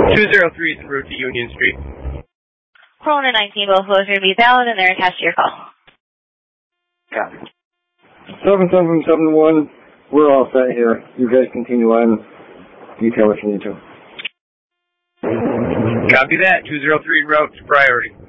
203 is the route to Union Street. Corona 19, both of those are going to be valid, and they're attached to your call. Copy. 7771, we're all set here. You guys continue on, detail if you need to. Copy that. 203 route to priority.